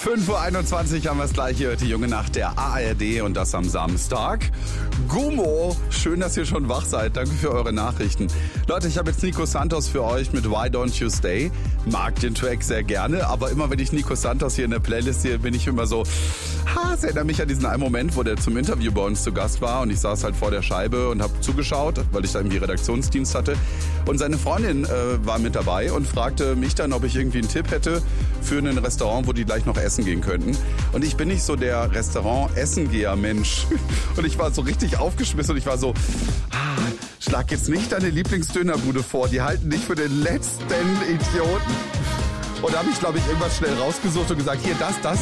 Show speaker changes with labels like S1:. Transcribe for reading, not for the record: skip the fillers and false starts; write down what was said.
S1: 5:21 Uhr haben wir es gleich hier, die junge Nacht der ARD und das am Samstag. Gummo, schön, dass ihr schon wach seid. Danke für eure Nachrichten. Leute, ich habe jetzt Nico Santos für euch mit Why Don't You Stay. Mag den Track sehr gerne, aber immer wenn ich Nico Santos hier in der Playlist sehe, bin ich immer so, es erinnert mich an diesen einen Moment, wo der zum Interview bei uns zu Gast war und ich saß halt vor der Scheibe und habe zugeschaut, weil ich da irgendwie Redaktionsdienst hatte. Und seine Freundin war mit dabei und fragte mich dann, ob ich irgendwie einen Tipp hätte für ein Restaurant, wo die gleich noch essen gehen könnten. Und ich bin nicht so der Restaurant-Essengeher-Mensch. Und ich war so richtig aufgeschmissen und ich war so, schlag jetzt nicht deine Lieblingsdönerbude vor, die halten dich für den letzten Idioten. Und da habe ich, glaube ich, irgendwas schnell rausgesucht und gesagt, hier, das